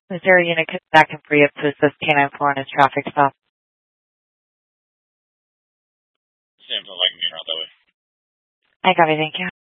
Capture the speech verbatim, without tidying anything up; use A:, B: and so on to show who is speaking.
A: Is there a unit that can free up to assist K nine four on his traffic stop?
B: Sam, I can get out that way.
A: I got it, thank you.